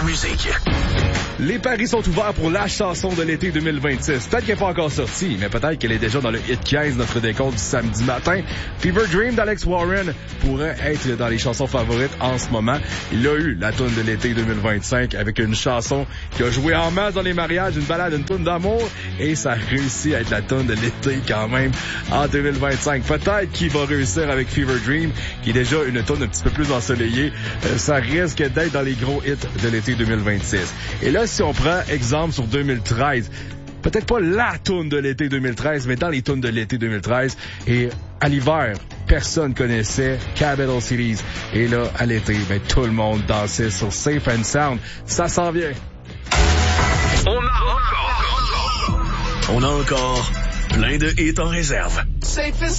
musique. Les paris sont ouverts pour la chanson de l'été 2026. Peut-être qu'elle n'est pas encore sortie, mais peut-être qu'elle est déjà dans le hit 15, notre décompte du samedi matin. Fever Dream d'Alex Warren pourrait être dans les chansons favorites en ce moment. Il a eu la toune de l'été 2025 avec une chanson qui a joué en masse dans les mariages, une balade, une toune d'amour, et ça a réussi à être la toune de l'été quand même en 2025. Peut-être qu'il va réussir avec Fever Dream, qui est déjà une toune un petit peu plus ensoleillée. Ça risque d'être dans les gros hits de l'été 2026. Et là, si on prend exemple sur 2013, peut-être pas la toune de l'été 2013, mais dans les tounes de l'été 2013, et à l'hiver, personne connaissait Capital Cities. Et là, à l'été, tout le monde dansait sur Safe and Sound. Ça s'en vient. On a encore plein de hits en réserve. Safe and